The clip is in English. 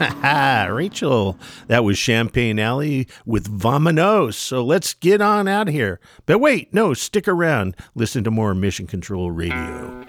Rachel, that was Champagne Alley with Vamonos. So let's get on out of here. But wait, no, stick around. Listen to more Mission Control Radio.